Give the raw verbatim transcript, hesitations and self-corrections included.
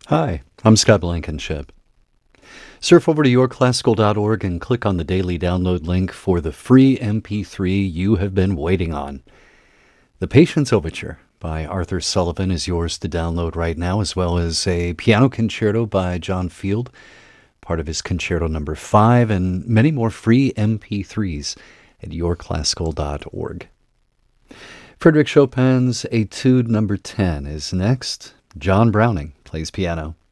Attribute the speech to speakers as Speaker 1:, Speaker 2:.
Speaker 1: Hi, I'm Scott Blankenship. Surf over to your classical dot org and click on the daily download link for the free M P three you have been waiting on. The Patience Overture by Arthur Sullivan is yours to download right now, as well as a piano concerto by John Field, part of his concerto number five, and many more free M P threes at your classical dot org. Frédéric Chopin's Etude number ten is next. John Browning plays piano.